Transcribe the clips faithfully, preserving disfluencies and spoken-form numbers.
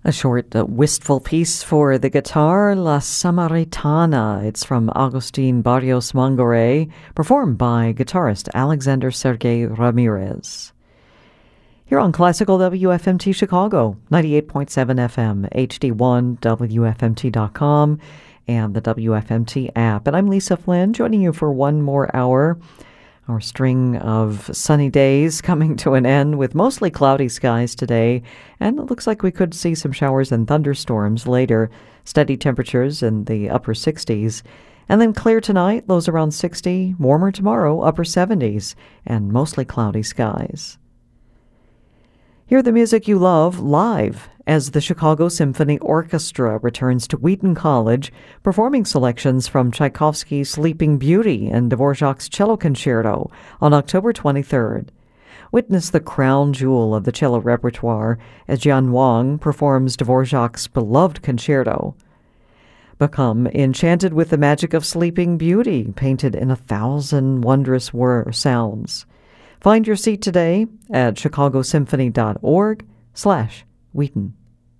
A short, uh, wistful piece for the guitar, La Samaritana. It's from Agustin Barrios Mangoré, performed by guitarist Alexander Sergey Ramirez. Here on Classical W F M T Chicago, ninety-eight point seven F M, H D one, W F M T dot com, and the W F M T app. And I'm Lisa Flynn, joining you for one more hour. Our string of sunny days coming to an end with mostly cloudy skies today, and it looks like we could see some showers and thunderstorms later. Steady temperatures in the upper sixties. And then clear tonight, lows around sixty, warmer tomorrow, upper seventies, and mostly cloudy skies. Hear the music you love live as the Chicago Symphony Orchestra returns to Wheaton College, performing selections from Tchaikovsky's Sleeping Beauty and Dvorak's Cello Concerto on October twenty-third. Witness the crown jewel of the cello repertoire as Jian Wang performs Dvorak's beloved concerto. Become enchanted with the magic of Sleeping Beauty, painted in a thousand wondrous wor- sounds. Find your seat today at chicagosymphony.org slash Wheaton.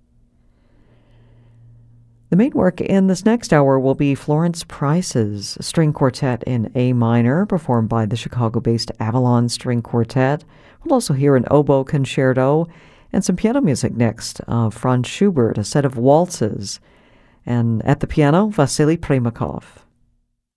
The main work in this next hour will be Florence Price's String Quartet in A minor, performed by the Chicago-based Avalon String Quartet. We'll also hear an oboe concerto and some piano music next of Franz Schubert, a set of waltzes. And at the piano, Vasily Primakov.